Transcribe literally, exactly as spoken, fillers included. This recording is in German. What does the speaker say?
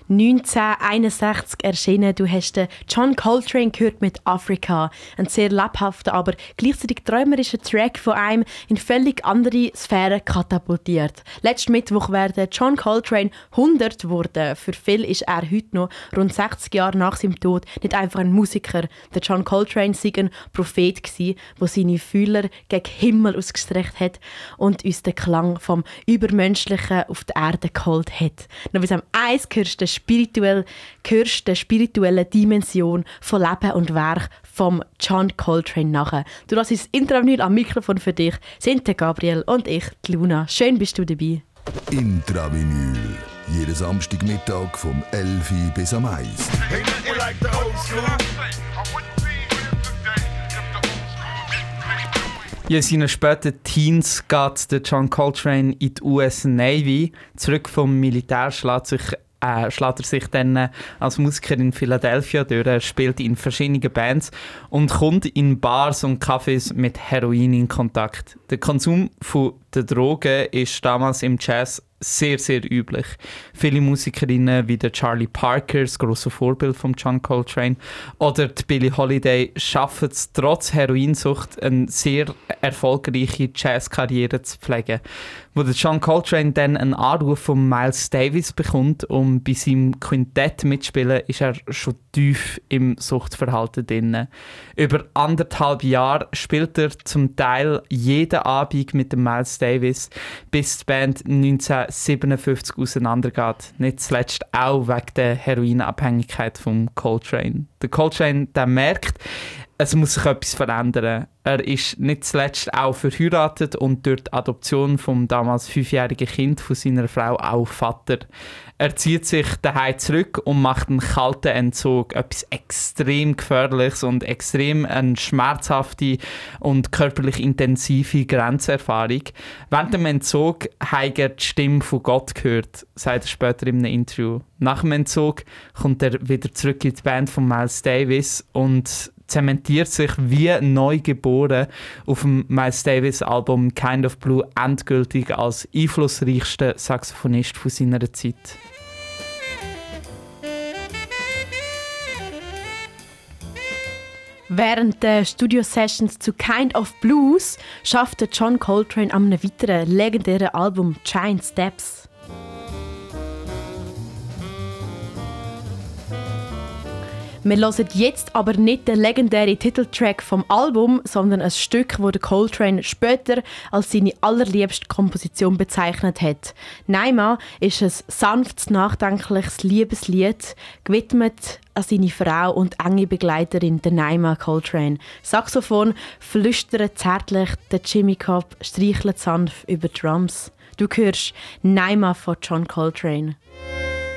neunzehnhunderteinundsechzig erschienen. Du hast den John Coltrane gehört mit «Africa». Ein sehr lebhafter, aber gleichzeitig träumerischer Track von einem in völlig andere Sphären katapultiert. Letzten Mittwoch wäre John Coltrane hundert geworden. Für viele ist er heute noch, rund sechzig Jahre nach seinem Tod, nicht einfach ein Musiker. Der John Coltrane war ein Prophet, der seine Fühler gegen Himmel ausgestreckt hat und uns den Klang vom Übermenschlichen auf die Erde geholt hat. Noch bis am eins gehörst du spirituell, gehörst der spirituellen Dimension von Leben und Werk vom John Coltrane nachher. Du lässt das Intravinyl am Mikrofon für dich, sind der Gabriel und ich, die Luna. Schön bist du dabei. Intravinyl. Jeden Samstagmittag vom elf Uhr bis am eins. Hey, like the old school. Ja, in seinen späten Teens geht der John Coltrane in die U S Navy. Zurück vom Militär schlägt, sich, äh, schlägt er sich dann als Musiker in Philadelphia durch. Er spielt in verschiedenen Bands und kommt in Bars und Cafés mit Heroin in Kontakt. Der Konsum von der Drogen ist damals im Jazz sehr, sehr üblich. Viele Musikerinnen wie der Charlie Parker, das grosse Vorbild von John Coltrane, oder die Billie Holiday schaffen es trotz Heroinsucht eine sehr erfolgreiche Jazzkarriere zu pflegen. Wo der John Coltrane dann einen Anruf von Miles Davis bekommt, um bei seinem Quintett mitzuspielen, ist er schon tief im Suchtverhalten drin. Über anderthalb Jahre spielt er zum Teil jeden Abend mit dem Miles Davis, bis die Band neunzehnhundertsiebenundfünfzig auseinandergeht. Nicht zuletzt auch wegen der Heroinabhängigkeit von Coltrane. Der Coltrane, der merkt, es muss sich etwas verändern. Er ist nicht zuletzt auch verheiratet und durch die Adoption vom damals fünfjährigen Kind von seiner Frau auch Vater. Er zieht sich daheim zurück und macht einen kalten Entzug. Etwas extrem Gefährliches und extrem eine schmerzhafte und körperlich intensive Grenzerfahrung. Während dem Entzug hat er die Stimme von Gott gehört, sagt er später in einem Interview. Nach dem Entzug kommt er wieder zurück in die Band von Miles Davis und zementiert sich wie neu geboren auf dem Miles Davis Album Kind of Blue endgültig als einflussreichster Saxophonist von seiner Zeit. Während der Studio-Sessions zu Kind of Blues schaffte John Coltrane an einem weiteren legendären Album Giant Steps. Wir hören jetzt aber nicht den legendären Titeltrack vom Album, sondern ein Stück, das der Coltrane später als seine allerliebste Komposition bezeichnet hat. «Naima» ist ein sanftes, nachdenkliches Liebeslied, gewidmet an seine Frau und enge Begleiterin, der Naima Coltrane. Saxophon flüstert zärtlich, der Jimmy Cobb streichelt sanft über Drums. Du hörst «Naima» von John Coltrane.